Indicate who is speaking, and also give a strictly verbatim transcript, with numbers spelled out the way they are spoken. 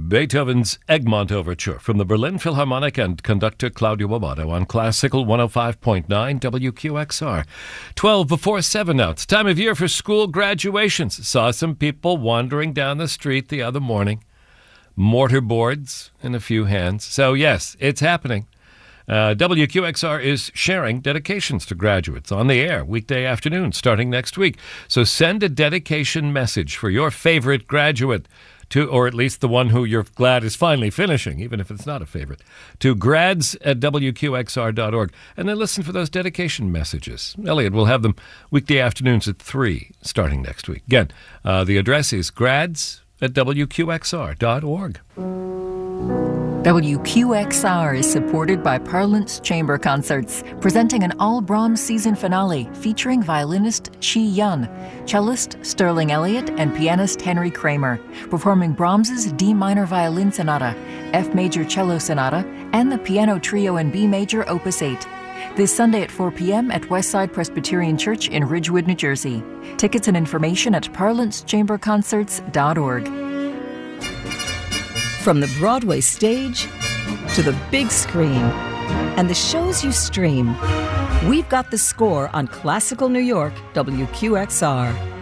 Speaker 1: Beethoven's Egmont Overture from the Berlin Philharmonic and conductor Claudio Amato on Classical one oh five point nine W Q X R. twelve before seven now. It's time of year for school graduations. Saw some people wandering down the street the other morning. Mortarboards in a few hands. So yes, it's happening. Uh, W Q X R is sharing dedications to graduates on the air weekday afternoons starting next week. So send a dedication message for your favorite graduate to, or at least the one who you're glad is finally finishing, even if it's not a favorite, to grads at W Q X R dot org. And then listen for those dedication messages. Elliot will have them weekday afternoons at three starting next week. Again, uh, the address is grads at W Q X R dot org.
Speaker 2: W Q X R is supported by Parlance Chamber Concerts, presenting an all-Brahms season finale featuring violinist Chi Yun, cellist Sterling Elliott, and pianist Henry Kramer, performing Brahms's D minor violin sonata, F major cello sonata, and the piano trio in B major opus eight. This Sunday at four p.m. at Westside Presbyterian Church in Ridgewood, New Jersey. Tickets and information at parlance chamber concerts dot org.
Speaker 3: From the Broadway stage to the big screen and the shows you stream, we've got the score on Classical New York W Q X R.